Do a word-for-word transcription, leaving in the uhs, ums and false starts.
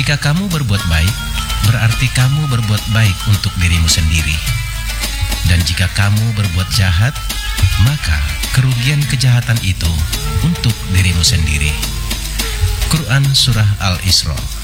Jika kamu berbuat baik, berarti kamu berbuat baik untuk dirimu sendiri. Dan jika kamu berbuat jahat, maka kerugian kejahatan itu untuk dirimu sendiri. Quran Surah Al-Isra